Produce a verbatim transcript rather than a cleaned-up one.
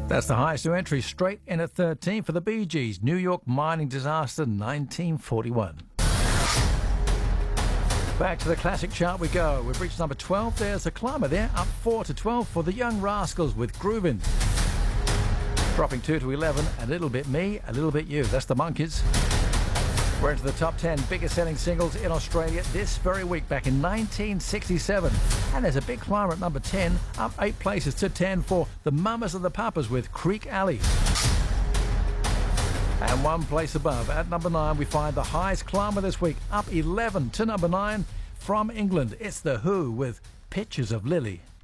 That's the highest new entry, straight in at thirteen for the Bee Gees, New York mining disaster nineteen forty-one. Back to the classic chart we go. We've reached number twelve. There's the climber there, up four to twelve for the Young Rascals with Groovin'. Dropping two to eleven, A Little Bit Me, A Little Bit You. That's the Monkeys. We're into the top ten biggest selling singles in Australia this very week, back in nineteen sixty-seven. And there's a big climber at number ten, up eight places to ten for the Mamas and the Papas with Creek Alley. And one place above, at number nine, we find the highest climber this week, up eleven to number nine from England. It's The Who with Pictures of Lily.